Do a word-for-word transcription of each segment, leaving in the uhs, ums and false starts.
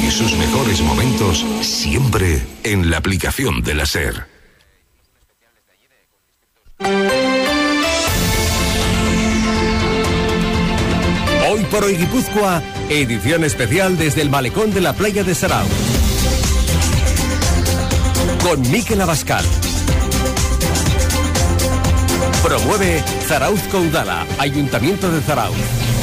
y sus mejores momentos siempre en la aplicación de la SER. Hoy por hoy Guipúzcoa, edición especial desde el malecón de la playa de Zarauz. Con Mikel Abascal. Promueve Zarauz Caudala, Ayuntamiento de Zarauz.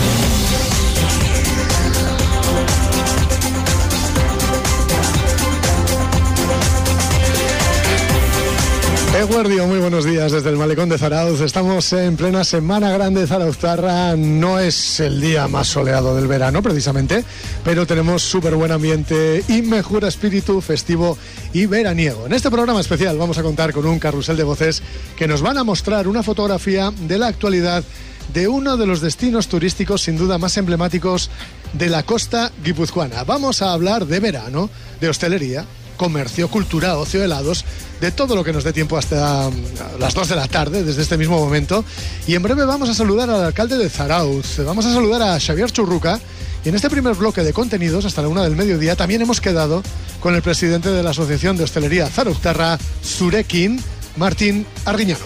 Eguerdio, muy buenos días desde el malecón de Zarauz. Estamos en plena Semana Grande de Zarauztarra. No es el día más soleado del verano, precisamente, pero tenemos súper buen ambiente y mejor espíritu festivo y veraniego. En este programa especial vamos a contar con un carrusel de voces que nos van a mostrar una fotografía de la actualidad de uno de los destinos turísticos sin duda más emblemáticos de la costa guipuzcoana. Vamos a hablar de verano, de hostelería, comercio, cultura, ocio, helados, de todo lo que nos dé tiempo hasta las dos de la tarde, desde este mismo momento. Y en breve vamos a saludar al alcalde de Zarauz, vamos a saludar a Xavier Churruca. Y en este primer bloque de contenidos, hasta la una del mediodía, también hemos quedado con el presidente de la Asociación de Hostelería Zarauztarra, Zurekin, Martín Arguiñano.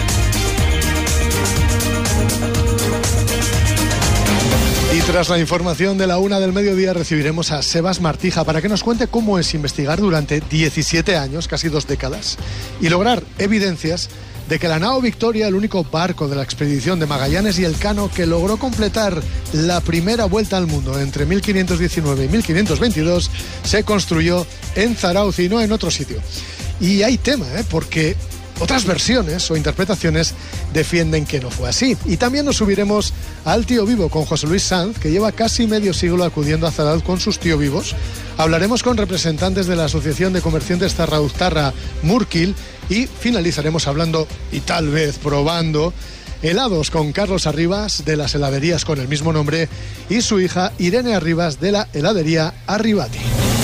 Y tras la información de la una del mediodía recibiremos a Sebas Martija para que nos cuente cómo es investigar durante diecisiete años, casi dos décadas, y lograr evidencias de que la nao Victoria, el único barco de la expedición de Magallanes y Elcano que logró completar la primera vuelta al mundo entre mil quinientos diecinueve y mil quinientos veintidós, se construyó en Zarauz y no en otro sitio. Y hay tema, ¿eh? Porque otras versiones o interpretaciones defienden que no fue así. Y también nos subiremos al Tío Vivo con José Luis Sanz, que lleva casi medio siglo acudiendo a Zarauz con sus tío vivos. Hablaremos con representantes de la Asociación de Comerciantes Zarauztarra, Murkil, y finalizaremos hablando, y tal vez probando, helados con Carlos Arribas, de las heladerías con el mismo nombre, y su hija Irene Arribas, de la heladería Arribati.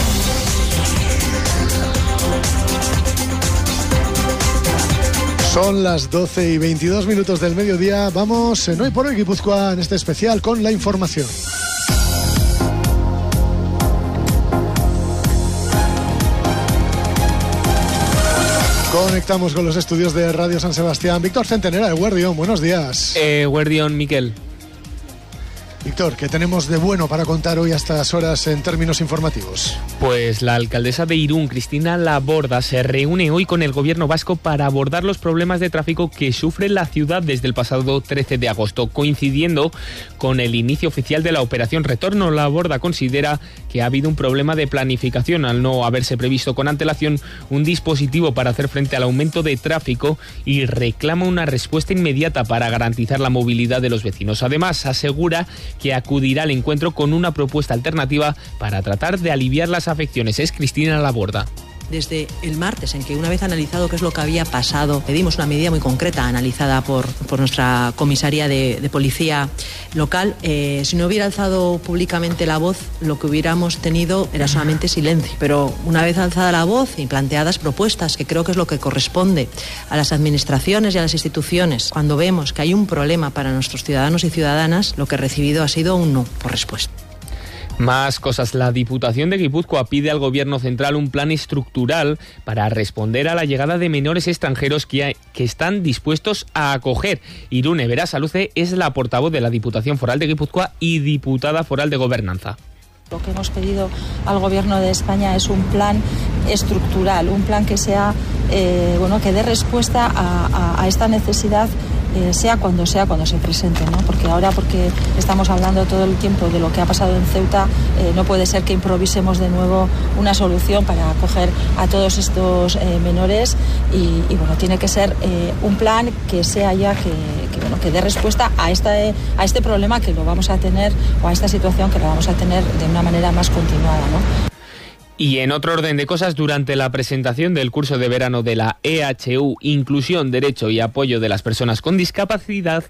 Son las doce y veintidós minutos del mediodía. Vamos en Hoy por Hoy Guipúzcoa, en este especial con la información. Conectamos con los estudios de Radio San Sebastián. Víctor Centenera, Eguerdión, buenos días. Eguerdión, Miquel. Víctor, ¿qué tenemos de bueno para contar hoy a estas horas en términos informativos? Pues la alcaldesa de Irún, Cristina Laborda, se reúne hoy con el gobierno vasco para abordar los problemas de tráfico que sufre la ciudad desde el pasado trece de agosto, coincidiendo con el inicio oficial de la operación Retorno. Laborda considera que ha habido un problema de planificación al no haberse previsto con antelación un dispositivo para hacer frente al aumento de tráfico y reclama una respuesta inmediata para garantizar la movilidad de los vecinos. Además, asegura que acudirá al encuentro con una propuesta alternativa para tratar de aliviar las afecciones. Es Cristina Laborda. Desde el martes, en que una vez analizado qué es lo que había pasado, pedimos una medida muy concreta analizada por, por nuestra comisaría de, de policía local. Eh, si no hubiera alzado públicamente la voz, lo que hubiéramos tenido era solamente silencio. Pero una vez alzada la voz y planteadas propuestas, que creo que es lo que corresponde a las administraciones y a las instituciones, cuando vemos que hay un problema para nuestros ciudadanos y ciudadanas, lo que he recibido ha sido un no por respuesta. Más cosas. La Diputación de Guipúzcoa pide al Gobierno central un plan estructural para responder a la llegada de menores extranjeros que, hay, que están dispuestos a acoger. Irune Berasaluce es la portavoz de la Diputación Foral de Guipúzcoa y diputada foral de Gobernanza. Lo que hemos pedido al Gobierno de España es un plan estructural, un plan que sea, eh, bueno, que dé respuesta a, a, a esta necesidad, eh, sea cuando sea, cuando se presente, ¿no? Porque ahora, porque estamos hablando todo el tiempo de lo que ha pasado en Ceuta, eh, no puede ser que improvisemos de nuevo una solución para acoger a todos estos eh, menores y, y bueno, tiene que ser eh, un plan que sea ya que, que bueno, que dé respuesta a esta, a este problema que lo vamos a tener, o a esta situación que lo vamos a tener de una manera más continuada, ¿no? Y en otro orden de cosas, durante la presentación del curso de verano de la E H U, Inclusión, Derecho y Apoyo de las Personas con Discapacidad,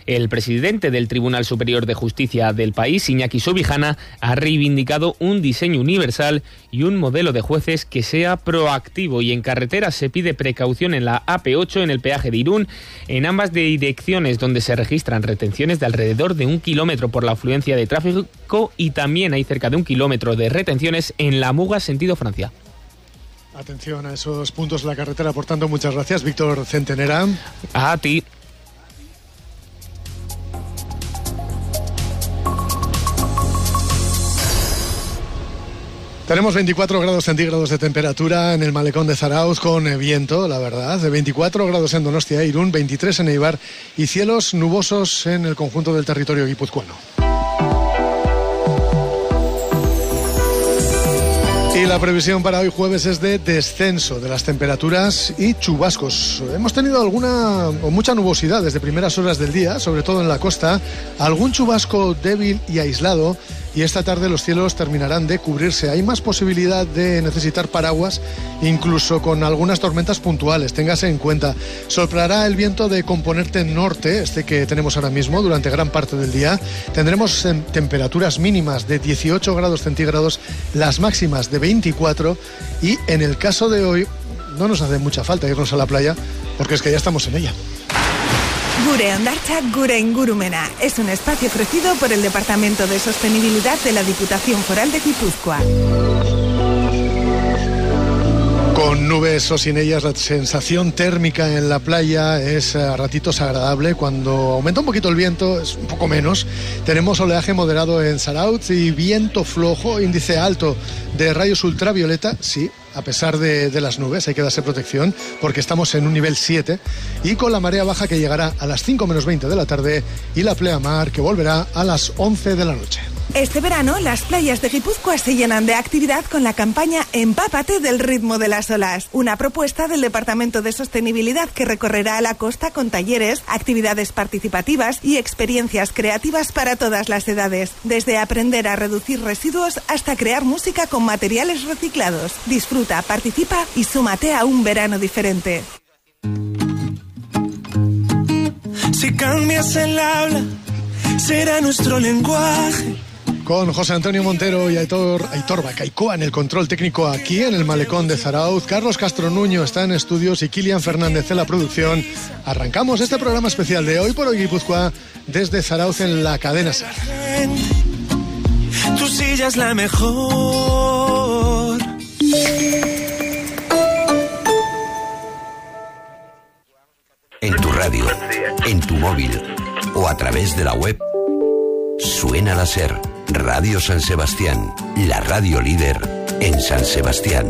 El presidente del Tribunal Superior de Justicia del país, Iñaki Subijana, ha reivindicado un diseño universal y un modelo de jueces que sea proactivo, y en carreteras se pide precaución en la A P ocho, en el peaje de Irún, en ambas direcciones, donde se registran retenciones de alrededor de un kilómetro por la afluencia de tráfico, y también hay cerca de un kilómetro de retenciones en la Muga sentido Francia. Atención a esos puntos de la carretera, por tanto, muchas gracias, Víctor Centenera. A ti. Tenemos veinticuatro grados centígrados de temperatura en el malecón de Zarauz, con viento, la verdad, de veinticuatro grados en Donostia e Irún, veintitrés en Eibar, y cielos nubosos en el conjunto del territorio guipuzcoano. Y la previsión para hoy jueves es de descenso de las temperaturas y chubascos. Hemos tenido alguna o mucha nubosidad desde primeras horas del día, sobre todo en la costa, algún chubasco débil y aislado, y esta tarde los cielos terminarán de cubrirse. Hay más posibilidad de necesitar paraguas, incluso con algunas tormentas puntuales, téngase en cuenta. Soplará el viento de componente norte, este que tenemos ahora mismo, durante gran parte del día. Tendremos eh, temperaturas mínimas de dieciocho grados centígrados, las máximas de veinticuatro, y en el caso de hoy no nos hace mucha falta irnos a la playa, porque es que ya estamos en ella. Gure Ondartza, Gure Ingurumena es un espacio ofrecido por el Departamento de Sostenibilidad de la Diputación Foral de Guipúzcoa. Con nubes o sin ellas, la sensación térmica en la playa es a ratitos agradable. Cuando aumenta un poquito el viento, es un poco menos. Tenemos oleaje moderado en Zarautz y viento flojo, índice alto de rayos ultravioleta, sí, a pesar de, de las nubes, hay que darse protección porque estamos en un nivel siete, y con la marea baja que llegará a las cinco menos veinte de la tarde y la pleamar que volverá a las once de la noche. Este verano, las playas de Guipúzcoa se llenan de actividad con la campaña Empápate del ritmo de las olas, una propuesta del Departamento de Sostenibilidad que recorrerá la costa con talleres, actividades participativas y experiencias creativas para todas las edades, desde aprender a reducir residuos hasta crear música con materiales reciclados. Disfruta, participa y súmate a un verano diferente. Si cambias el habla, será nuestro lenguaje. Con José Antonio Montero y Aitor, Aitor Bacaicoa en el control técnico aquí en el malecón de Zarauz, Carlos Castro Nuño está en estudios y Kilian Fernández en la producción. Arrancamos este programa especial de Hoy por Hoy Guipúzcoa desde Zarauz en la cadena SER. Tu silla es la mejor. En tu radio, en tu móvil o a través de la web, suena la SER. Radio San Sebastián, la radio líder en San Sebastián.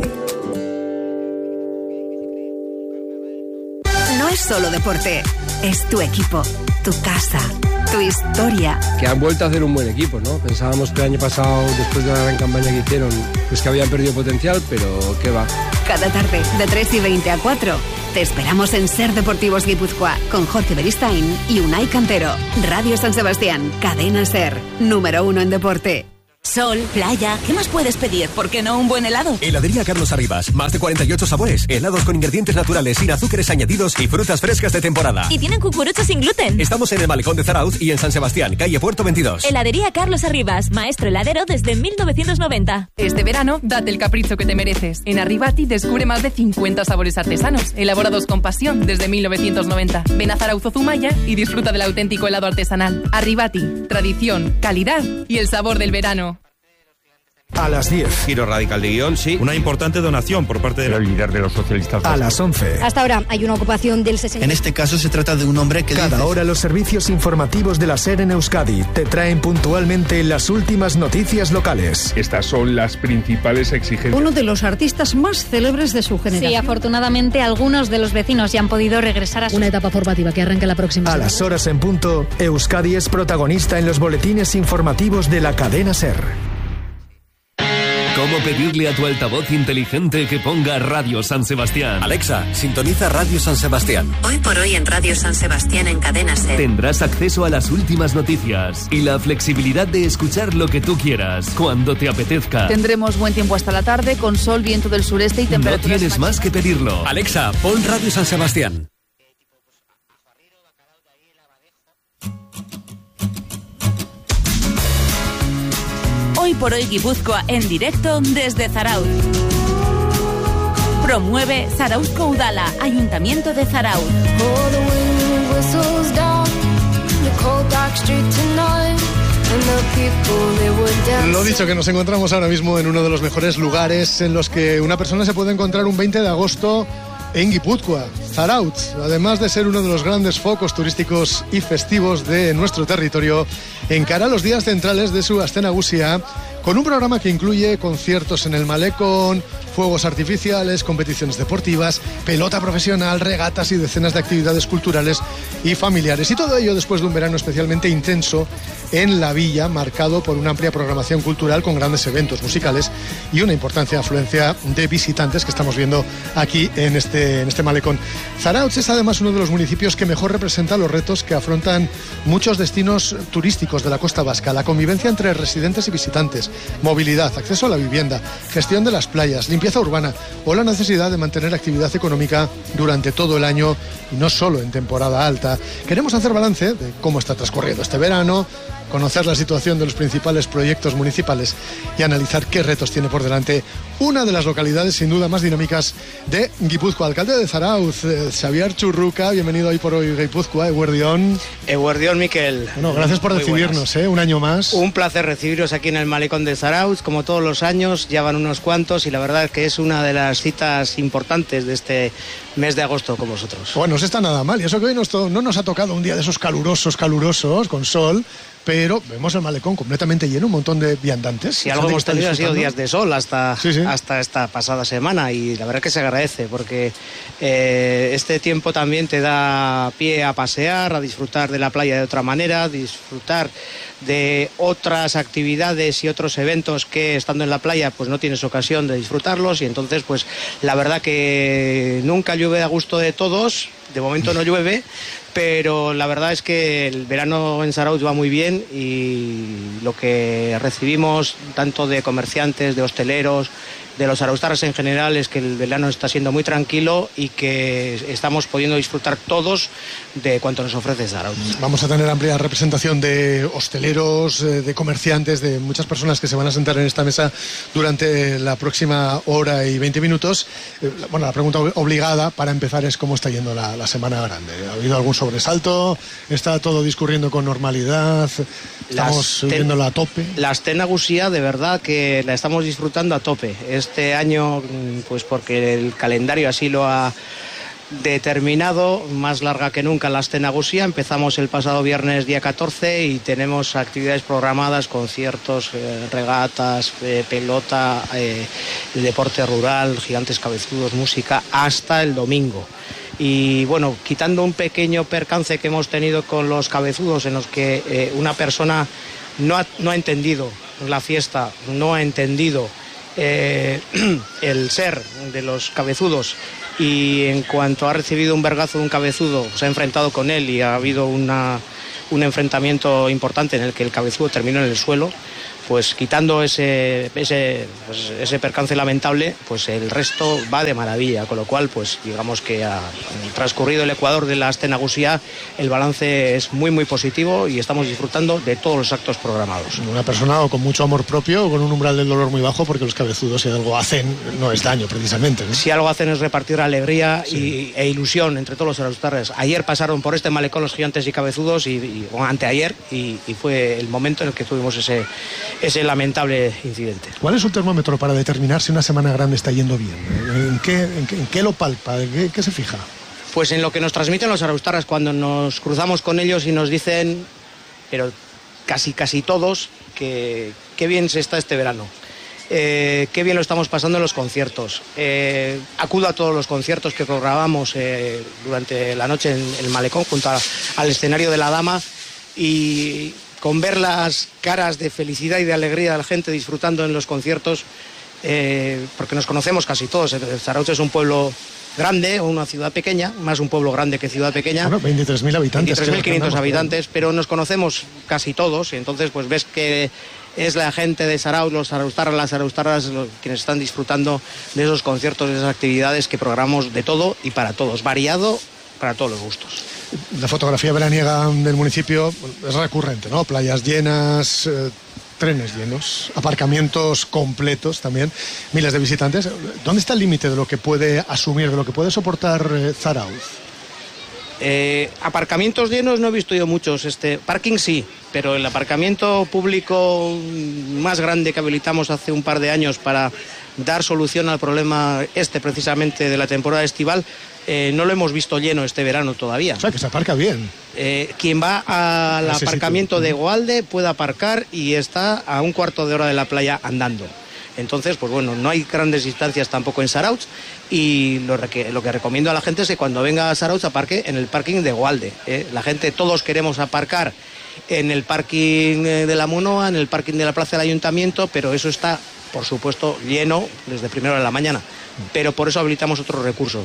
No es solo deporte, es tu equipo, tu casa, tu historia. Que han vuelto a hacer un buen equipo, ¿no? Pensábamos que el año pasado, después de la gran campaña que hicieron, pues que habían perdido potencial, pero qué va. Cada tarde, de tres y veinte a cuatro, te esperamos en SER Deportivos Guipúzcoa, con Jorge Beristain y Unai Cantero. Radio San Sebastián, cadena SER, número uno en deporte. Sol, playa, ¿qué más puedes pedir? ¿Por qué no un buen helado? Heladería Carlos Arribas, más de cuarenta y ocho sabores, helados con ingredientes naturales, sin azúcares añadidos y frutas frescas de temporada. Y tienen cucurucho sin gluten. Estamos en el malecón de Zarauz y en San Sebastián, calle Puerto veintidós. Heladería Carlos Arribas, maestro heladero desde mil novecientos noventa. Este verano, date el capricho que te mereces. En Arribati descubre más de cincuenta sabores artesanos, elaborados con pasión desde mil novecientos noventa. Ven a Zarauz o Zumaya y disfruta del auténtico helado artesanal. Arribati, tradición, calidad y el sabor del verano. A las diez. Giro radical de guión, sí. Una importante donación por parte del líder de los socialistas. A las once. Hasta ahora hay una ocupación del sesenta. En este caso se trata de un hombre que Cada dice... hora los servicios informativos de la SER en Euskadi te traen puntualmente las últimas noticias locales. Estas son las principales exigencias. Uno de los artistas más célebres de su generación. Sí, afortunadamente algunos de los vecinos ya han podido regresar a su... Una etapa formativa que arranca la próxima A semana. las horas en punto, Euskadi es protagonista en los boletines informativos de la cadena SER. ¿Cómo pedirle a tu altavoz inteligente que ponga Radio San Sebastián? Alexa, sintoniza Radio San Sebastián. Hoy por hoy en Radio San Sebastián en cadena SER. Tendrás acceso a las últimas noticias y la flexibilidad de escuchar lo que tú quieras, cuando te apetezca. Tendremos buen tiempo hasta la tarde, con sol, viento del sureste y temperaturas... No tienes más que pedirlo. Alexa, pon Radio San Sebastián. Hoy por Hoy Guipúzcoa en directo desde Zarautz. Promueve Zarauzko Udala, Ayuntamiento de Zarautz. Lo dicho, que nos encontramos ahora mismo en uno de los mejores lugares en los que una persona se puede encontrar un veinte de agosto en Guipúzcoa, Zarautz. Además de ser uno de los grandes focos turísticos y festivos de nuestro territorio, encara los días centrales de su Aste Nagusia con un programa que incluye conciertos en el Malecón, fuegos artificiales, competiciones deportivas, pelota profesional, regatas y decenas de actividades culturales y familiares. Y todo ello después de un verano especialmente intenso en la villa, marcado por una amplia programación cultural con grandes eventos musicales y una importante afluencia de visitantes que estamos viendo aquí en este, en este Malecón. Zarautz es además uno de los municipios que mejor representa los retos que afrontan muchos destinos turísticos de la costa vasca: la convivencia entre residentes y visitantes, movilidad, acceso a la vivienda, gestión de las playas, limpieza urbana o la necesidad de mantener actividad económica durante todo el año y no solo en temporada alta. Queremos hacer balance de cómo está transcurriendo este verano, conocer la situación de los principales proyectos municipales y analizar qué retos tiene por delante una de las localidades sin duda más dinámicas de Guipúzcoa. Alcalde de Zarautz, eh, Xavier Churruca, bienvenido hoy por hoy Guipúzcoa, Eguerdión. Eguerdión, Miquel. Bueno, gracias por Muy recibirnos, eh, un año más. Un placer recibiros aquí en el Malecón de Zarautz, como todos los años, ya van unos cuantos y la verdad es que es una de las citas importantes de este mes de agosto con vosotros. Bueno, no se está nada mal, y eso que hoy nos to- no nos ha tocado un día de esos calurosos, calurosos, con sol, pero vemos el Malecón completamente lleno, un montón de viandantes. Si algo hemos tenido ha sido días de sol hasta, sí, sí. hasta esta pasada semana y la verdad que se agradece porque eh, este tiempo también te da pie a pasear, a disfrutar de la playa de otra manera, disfrutar de otras actividades y otros eventos que estando en la playa pues no tienes ocasión de disfrutarlos y entonces pues la verdad que nunca llueve a gusto de todos, de momento no llueve, pero la verdad es que el verano en Zarautz va muy bien y lo que recibimos tanto de comerciantes, de hosteleros, de los zarauztarras en general es que el verano está siendo muy tranquilo y que estamos pudiendo disfrutar todos de cuanto nos ofrece Zarautz. Vamos a tener amplia representación de hosteleros, de comerciantes, de muchas personas que se van a sentar en esta mesa durante la próxima hora y veinte minutos. Bueno, la pregunta obligada para empezar es cómo está yendo la, la Semana Grande. ¿Ha habido algún sobresalto? ¿Está todo discurriendo con normalidad? ¿Estamos viéndolo a tope? La Aste Nagusia de verdad que la estamos disfrutando a tope. Este año, pues porque el calendario así lo ha determinado, más larga que nunca la Aste Nagusia. Empezamos el pasado viernes día catorce y tenemos actividades programadas, conciertos, eh, regatas, eh, pelota, eh, el deporte rural, gigantes cabezudos, música, hasta el domingo. Y bueno, quitando un pequeño percance que hemos tenido con los cabezudos en los que eh, una persona no ha, no ha entendido la fiesta, no ha entendido eh, el ser de los cabezudos y en cuanto ha recibido un vergazo de un cabezudo se ha enfrentado con él y ha habido una, un enfrentamiento importante en el que el cabezudo terminó en el suelo. Pues quitando ese, ese, pues ese percance lamentable, pues el resto va de maravilla, con lo cual, pues digamos que ha transcurrido el ecuador de la Aste Nagusia, el balance es muy muy positivo y estamos disfrutando de todos los actos programados. Una persona con mucho amor propio, con un umbral del dolor muy bajo, porque los cabezudos si algo hacen no es daño precisamente, ¿no? Si algo hacen es repartir alegría sí. y, e ilusión entre todos los zarauztarras. Ayer pasaron por este malecón los gigantes y cabezudos y, y o anteayer y, y fue el momento en el que tuvimos ese ese lamentable incidente. ¿Cuál es un termómetro para determinar si una Semana Grande está yendo bien? ¿En qué, en qué, en qué lo palpa? ¿En qué, qué se fija? Pues en lo que nos transmiten los zarauztarras cuando nos cruzamos con ellos y nos dicen, pero casi casi todos, que qué bien se está este verano. Eh, qué bien lo estamos pasando en los conciertos. Eh, acudo a todos los conciertos que programamos eh, durante la noche en el Malecón junto a, al escenario de la Dama y con ver las caras de felicidad y de alegría de la gente disfrutando en los conciertos, eh, porque nos conocemos casi todos. Zarautz es un pueblo grande o una ciudad pequeña, más un pueblo grande que ciudad pequeña. Bueno, veintitrés mil habitantes. veintitrés mil quinientos habitantes, pero nos conocemos casi todos, y entonces pues ves que es la gente de Zarautz, los zarauztarras, las zarauztarras, los, quienes están disfrutando de esos conciertos, de esas actividades que programamos de todo y para todos, variado para todos los gustos. La fotografía veraniega del municipio es recurrente, ¿no? Playas llenas, eh, trenes llenos, aparcamientos completos también, miles de visitantes. ¿Dónde está el límite de lo que puede asumir, de lo que puede soportar eh, Zarauz? Eh, aparcamientos llenos no he visto yo muchos. Este parking sí, pero el aparcamiento público más grande que habilitamos hace un par de años para dar solución al problema este precisamente de la temporada estival, eh, no lo hemos visto lleno este verano todavía. O sea, que se aparca bien. Eh, quien va al Ese aparcamiento sitio. de Goalde puede aparcar y está a un cuarto de hora de la playa andando. Entonces, pues bueno, no hay grandes distancias tampoco en Zarautz, y lo, que, lo que recomiendo a la gente es que cuando venga a Zarautz aparque en el parking de Goalde. ¿eh? La gente, todos queremos aparcar en el parking de la Munoa, en el parking de la Plaza del Ayuntamiento, pero eso está, por supuesto, lleno desde primera hora de la mañana. Pero por eso habilitamos otros recursos.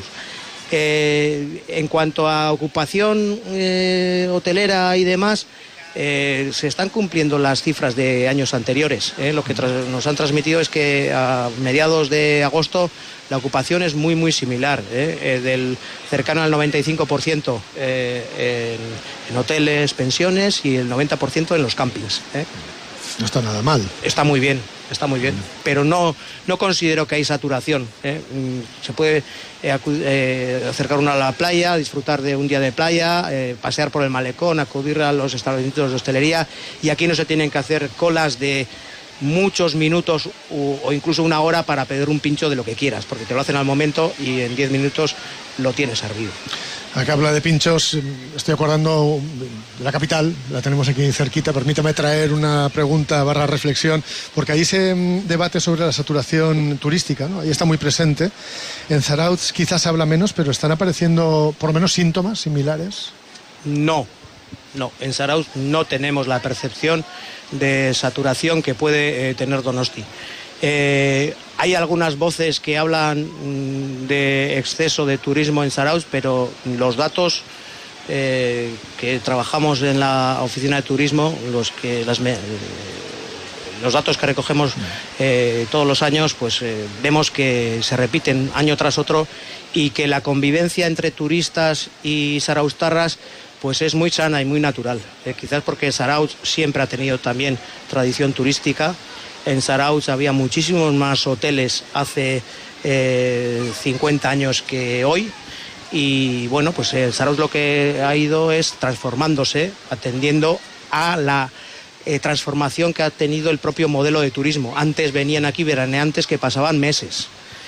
Eh, en cuanto a ocupación eh, hotelera y demás, Eh, se están cumpliendo las cifras de años anteriores. ¿eh? Lo que nos han transmitido es que a mediados de agosto la ocupación es muy muy similar, ¿eh? Eh, del cercano al noventa y cinco por ciento eh, en, en hoteles, pensiones, y el noventa por ciento en los campings. ¿eh? No está nada mal. Está muy bien, está muy bien, pero no, no considero que hay saturación. ¿eh? Se puede eh, acu- eh, acercar uno a la playa, disfrutar de un día de playa, eh, pasear por el malecón, acudir a los establecimientos de hostelería, y aquí no se tienen que hacer colas de muchos minutos o, o incluso una hora para pedir un pincho de lo que quieras, porque te lo hacen al momento y en diez minutos lo tienes servido. Acá habla de pinchos, estoy acordando de la capital, la tenemos aquí cerquita. Permítame traer una pregunta barra reflexión, porque ahí se debate sobre la saturación turística, ¿no? Ahí está muy presente. En Zarautz quizás se habla menos, pero están apareciendo por lo menos síntomas similares. No, no, en Zarautz no tenemos la percepción de saturación que puede eh, tener Donosti. Eh, hay algunas voces que hablan mm, de exceso de turismo en Zarautz, pero los datos eh, que trabajamos en la oficina de turismo, los que las me, los datos que recogemos eh, todos los años, pues eh, vemos que se repiten año tras otro, y que la convivencia entre turistas y zarauztarras pues es muy sana y muy natural. Eh, quizás porque Zarautz siempre ha tenido también tradición turística. En Zarautz había muchísimos más hoteles hace eh, cincuenta años que hoy, y bueno, pues el Zarautz lo que ha ido es transformándose, atendiendo a la eh, transformación que ha tenido el propio modelo de turismo. Antes venían aquí veraneantes que pasaban meses,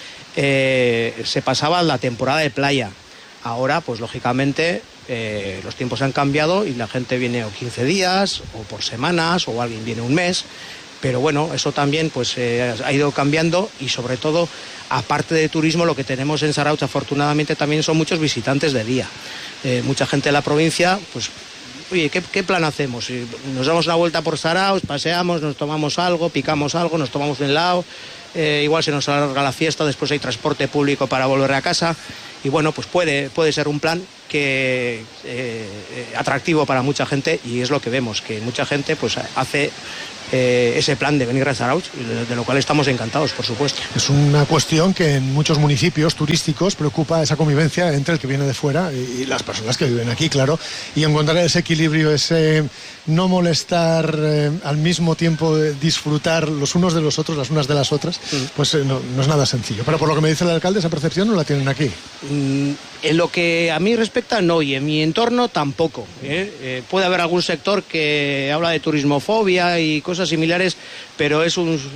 eh, se pasaba la temporada de playa. Ahora, pues lógicamente, eh, los tiempos han cambiado y la gente viene o quince días, o por semanas, o alguien viene un mes. Pero bueno, eso también pues eh, ha ido cambiando, y sobre todo, aparte de turismo, lo que tenemos en Zarautz afortunadamente también son muchos visitantes de día. Eh, mucha gente de la provincia, pues, oye, ¿qué, qué plan hacemos? Nos damos una vuelta por Zarautz, paseamos, nos tomamos algo, picamos algo, nos tomamos un helado, eh, igual se nos alarga la fiesta, después hay transporte público para volver a casa, y bueno, pues puede, puede ser un plan que eh, atractivo para mucha gente, y es lo que vemos, que mucha gente pues hace Eh, ese plan de venir a Zarautz, de, de lo cual estamos encantados, por supuesto. Es una cuestión que en muchos municipios turísticos preocupa esa convivencia entre el que viene de fuera y, y las personas que viven aquí, claro, y encontrar ese equilibrio, ese no molestar, eh, al mismo tiempo de disfrutar los unos de los otros, las unas de las otras, mm. pues eh, no, no es nada sencillo. Pero por lo que me dice el alcalde, esa percepción no la tienen aquí. Mm, en lo que a mí respecta, no, y en mi entorno tampoco. ¿eh? Eh, puede haber algún sector que habla de turismofobia y cosas similares, pero es, un,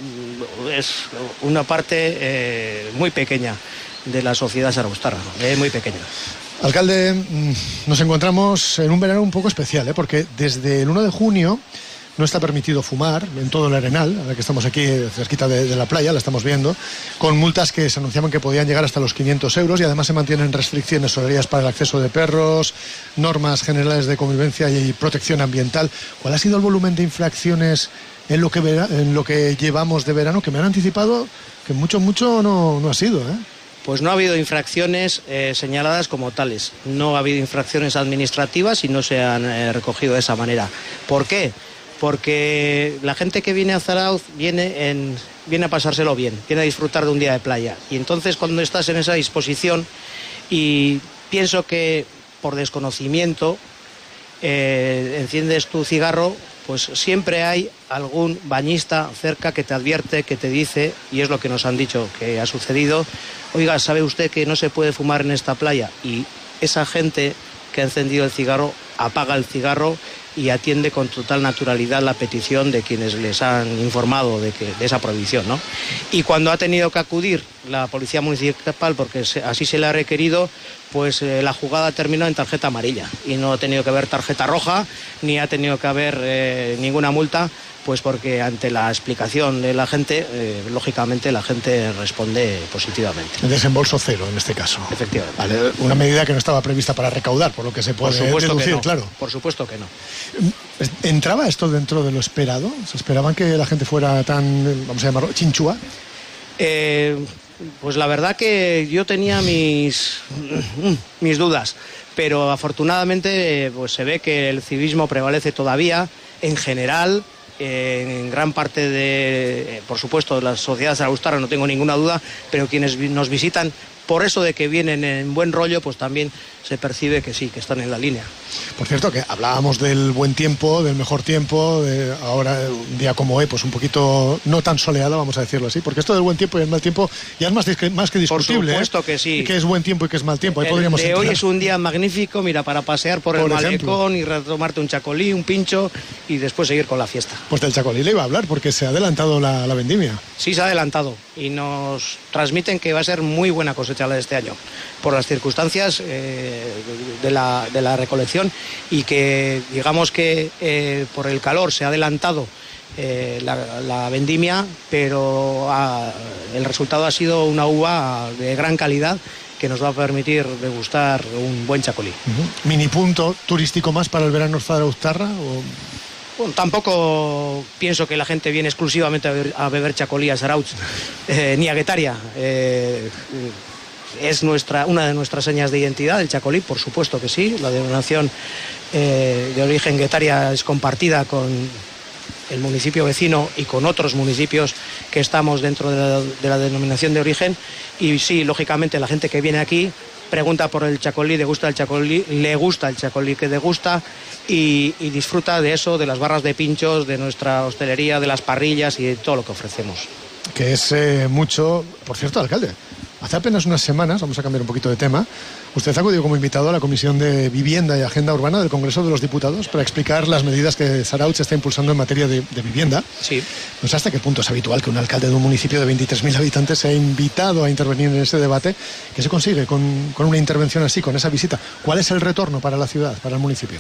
es una parte eh, muy pequeña de la sociedad zarauztarra, eh, muy pequeña. Alcalde, nos encontramos en un verano un poco especial, ¿eh? Porque desde el uno de junio no está permitido fumar en todo el Arenal, ahora que estamos aquí cerquita de, de la playa, la estamos viendo, con multas que se anunciaban que podían llegar hasta los quinientos euros, y además se mantienen restricciones horarias para el acceso de perros, normas generales de convivencia y protección ambiental. ¿Cuál ha sido el volumen de infracciones en lo que, vera, en lo que llevamos de verano? Que me han anticipado que mucho, mucho no, no ha sido, ¿eh? Pues no ha habido infracciones eh, señaladas como tales. No ha habido infracciones administrativas y no se han eh, recogido de esa manera. ¿Por qué? Porque la gente que viene a Zarautz viene, en, viene a pasárselo bien, viene a disfrutar de un día de playa. Y entonces, cuando estás en esa disposición, y pienso que por desconocimiento eh, enciendes tu cigarro pues siempre hay algún bañista cerca que te advierte, que te dice, y es lo que nos han dicho que ha sucedido, oiga, ¿sabe usted que no se puede fumar en esta playa? Y esa gente que ha encendido el cigarro apaga el cigarro y atiende con total naturalidad la petición de quienes les han informado de, que, de esa prohibición, ¿no? Y cuando ha tenido que acudir la policía municipal, porque se, así se le ha requerido, pues eh, la jugada terminó en tarjeta amarilla y no ha tenido que haber tarjeta roja ni ha tenido que haber eh, ninguna multa, pues porque ante la explicación de la gente, eh, lógicamente la gente responde positivamente. El desembolso cero en este caso. Efectivamente. Vale, una medida que no estaba prevista para recaudar, por lo que se puede por supuesto deducir, que no, claro. Por supuesto que no. ¿Entraba esto dentro de lo esperado? ¿Se esperaban que la gente fuera tan, vamos a llamarlo, chinchúa? Eh, pues la verdad que yo tenía mis, mis dudas, pero afortunadamente pues se ve que el civismo prevalece todavía en general. En gran parte de, por supuesto, de la sociedad zaraustarra, no tengo ninguna duda, pero quienes nos visitan, por eso de que vienen en buen rollo, pues también se percibe que sí, que están en la línea. Por cierto, que hablábamos del buen tiempo, del mejor tiempo, de ahora un día como hoy, pues un poquito no tan soleado, vamos a decirlo así, porque esto del buen tiempo y el mal tiempo ya es más, más que discutible. Por supuesto ¿eh? que sí. Que es buen tiempo y que es mal tiempo. Ahí el podríamos de entrar. Hoy es un día magnífico, mira, para pasear por, por el ejemplo. Malecón y retomarte un chacolí, un pincho y después seguir con la fiesta. Pues del chacolí le iba a hablar, porque se ha adelantado la, la vendimia. Sí, se ha adelantado y nos transmiten que va a ser muy buena cosecha la de este año, por las circunstancias eh, de, la, de la recolección, y que digamos que eh, por el calor se ha adelantado eh, la, la vendimia, pero ha, el resultado ha sido una uva de gran calidad que nos va a permitir degustar un buen chacolí. Uh-huh. ¿Mini punto turístico más para el verano zaraustarra? O... Bueno, tampoco pienso que la gente viene exclusivamente a beber, a beber chacolí a Zarautz, eh, ni a Guetaria. Eh, es nuestra, una de nuestras señas de identidad, el chacolí, por supuesto que sí. La denominación eh, de origen Guetaria es compartida con el municipio vecino y con otros municipios que estamos dentro de la, de la denominación de origen. Y sí, lógicamente, la gente que viene aquí pregunta por el chacolí, le gusta el chacolí, le gusta el chacolí que degusta y, y disfruta de eso, de las barras de pinchos, de nuestra hostelería, de las parrillas y de todo lo que ofrecemos. Que es eh, mucho. Por cierto, alcalde, hace apenas unas semanas, vamos a cambiar un poquito de tema, usted acudió como invitado a la Comisión de Vivienda y Agenda Urbana del Congreso de los Diputados para explicar las medidas que Zarautz está impulsando en materia de, de vivienda. Sí. No sé hasta qué punto es habitual que un alcalde de un municipio de veintitrés mil habitantes sea invitado a intervenir en ese debate. ¿Qué se consigue con, con una intervención así, con esa visita? ¿Cuál es el retorno para la ciudad, para el municipio?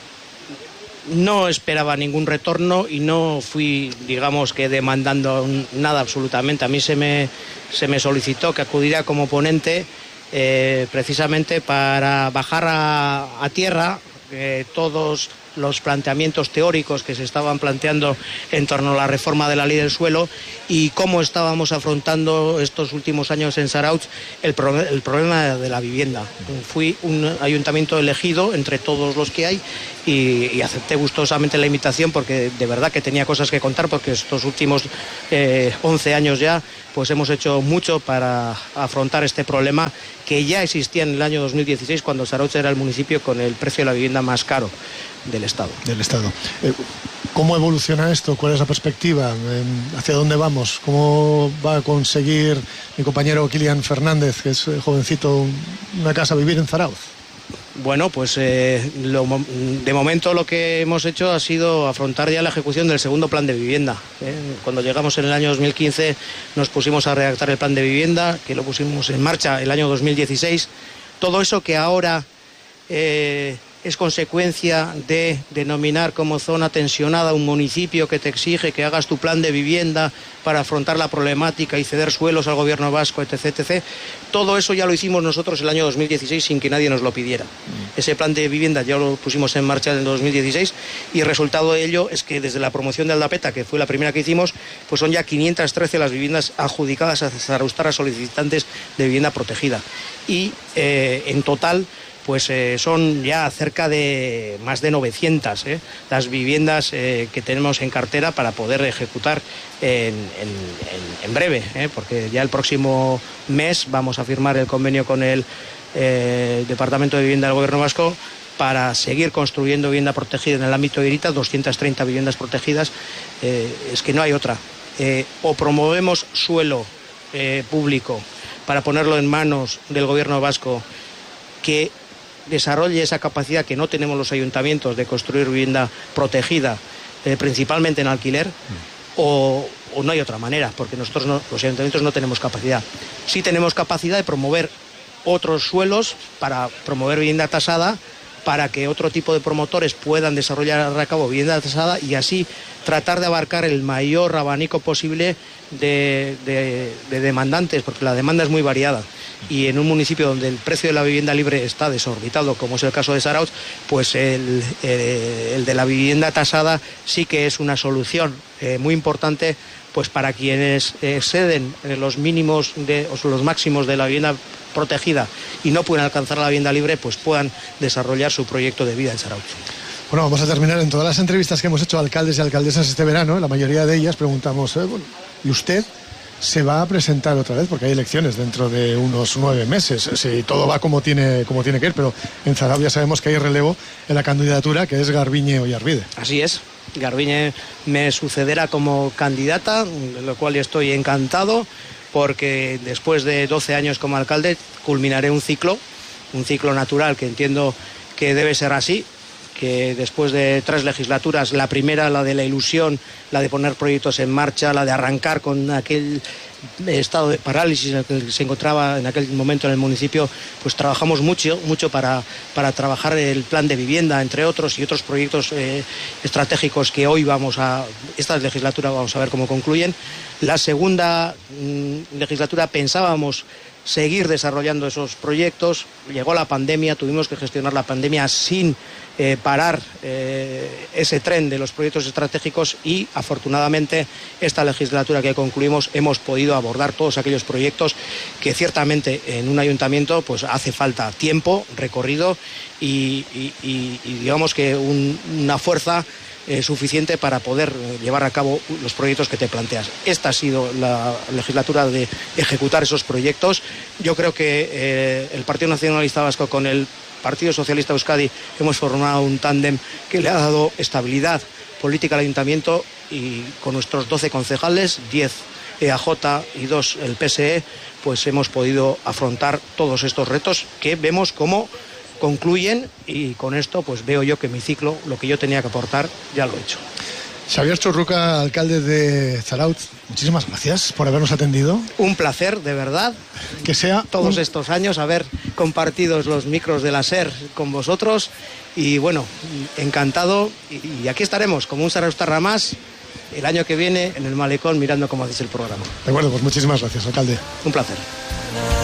No esperaba ningún retorno y no fui, digamos, que demandando nada absolutamente. A mí se me, se me solicitó que acudiera como ponente eh, precisamente para bajar a, a tierra eh, todos los planteamientos teóricos que se estaban planteando en torno a la reforma de la ley del suelo y cómo estábamos afrontando estos últimos años en Zarautz el, pro el problema de la vivienda. Fui un ayuntamiento elegido entre todos los que hay y, y acepté gustosamente la invitación porque de verdad que tenía cosas que contar, porque estos últimos eh, once años ya pues hemos hecho mucho para afrontar este problema que ya existía en el año dos mil dieciséis, cuando Zarautz era el municipio con el precio de la vivienda más caro del Estado. Del Estado. Eh, ¿Cómo evoluciona esto? ¿Cuál es la perspectiva? Eh, ¿Hacia dónde vamos? ¿Cómo va a conseguir mi compañero Kilian Fernández, que es eh, jovencito, una casa a vivir en Zarautz? Bueno, pues eh, lo, de momento lo que hemos hecho ha sido afrontar ya la ejecución del segundo plan de vivienda. ¿eh? Cuando llegamos en el año dos mil quince nos pusimos a redactar el plan de vivienda, que lo pusimos en marcha el año dos mil dieciséis. Todo eso que ahora eh, es consecuencia de denominar como zona tensionada un municipio que te exige que hagas tu plan de vivienda para afrontar la problemática y ceder suelos al gobierno vasco, etc, etcétera. Todo eso ya lo hicimos nosotros el año dos mil dieciséis sin que nadie nos lo pidiera. Mm. Ese plan de vivienda ya lo pusimos en marcha en el dos mil dieciséis y el resultado de ello es que desde la promoción de Aldapeta, que fue la primera que hicimos, pues son ya quinientas trece las viviendas adjudicadas a Zaraustarras solicitantes de vivienda protegida. Y eh, en total pues eh, son ya cerca de más de novecientas eh, las viviendas eh, que tenemos en cartera para poder ejecutar en, en, en, en breve, eh, porque ya el próximo mes vamos a firmar el convenio con el eh, Departamento de Vivienda del Gobierno Vasco para seguir construyendo vivienda protegida en el ámbito de Irita, doscientas treinta viviendas protegidas. Eh, es que no hay otra. Eh, o promovemos suelo eh, público para ponerlo en manos del gobierno vasco, que desarrolle esa capacidad que no tenemos los ayuntamientos de construir vivienda protegida, eh, principalmente en alquiler, o, o no hay otra manera, porque nosotros no, los ayuntamientos no tenemos capacidad. Sí tenemos capacidad de promover otros suelos para promover vivienda tasada, para que otro tipo de promotores puedan desarrollar a cabo vivienda tasada y así tratar de abarcar el mayor abanico posible de, de, de demandantes, porque la demanda es muy variada. Y en un municipio donde el precio de la vivienda libre está desorbitado, como es el caso de Zarautz, pues el, el, el de la vivienda tasada sí que es una solución eh, muy importante, pues para quienes exceden los mínimos de, o los máximos de la vivienda protegida y no pueden alcanzar la vivienda libre, pues puedan desarrollar su proyecto de vida en Zarautz. Bueno, vamos a terminar. En todas las entrevistas que hemos hecho a alcaldes y alcaldesas este verano, la mayoría de ellas preguntamos, eh, bueno, ¿y usted se va a presentar otra vez? Porque hay elecciones dentro de unos nueve meses. Si todo va como tiene, como tiene que ir, pero en Zarautz ya sabemos que hay relevo en la candidatura, que es Garbiñe Oyarbide. Así es. Garbiñe me sucederá como candidata, de lo cual estoy encantado, porque después de doce años como alcalde culminaré un ciclo, un ciclo natural que entiendo que debe ser así, que después de tres legislaturas, la primera, la de la ilusión, la de poner proyectos en marcha, la de arrancar con aquel estado de parálisis en el que se encontraba en aquel momento en el municipio, pues trabajamos mucho, mucho para, para trabajar el plan de vivienda, entre otros, y otros proyectos eh, estratégicos que hoy vamos a, esta legislatura vamos a ver cómo concluyen. La segunda mmm, legislatura pensábamos seguir desarrollando esos proyectos. Llegó la pandemia, tuvimos que gestionar la pandemia sin eh, parar eh, ese tren de los proyectos estratégicos y afortunadamente esta legislatura que concluimos hemos podido abordar todos aquellos proyectos que ciertamente en un ayuntamiento pues hace falta tiempo, recorrido y, y, y, y digamos que un, una fuerza Eh, suficiente para poder eh, llevar a cabo los proyectos que te planteas. Esta ha sido la legislatura de ejecutar esos proyectos. Yo creo que eh, el Partido Nacionalista Vasco con el Partido Socialista de Euskadi hemos formado un tándem que le ha dado estabilidad política al ayuntamiento y con nuestros doce concejales, diez E A J y dos el P S E, pues hemos podido afrontar todos estos retos que vemos como concluyen y con esto pues veo yo que mi ciclo, lo que yo tenía que aportar, ya lo he hecho. Xavier Churruca, alcalde de Zarautz, muchísimas gracias por habernos atendido. Un placer, de verdad, que sea todos un... estos años haber compartido los micros de la SER con vosotros y bueno, encantado y, y aquí estaremos como un Zarauztarra más el año que viene en el Malecón mirando cómo hacéis el programa. De acuerdo, pues muchísimas gracias, alcalde. Un placer.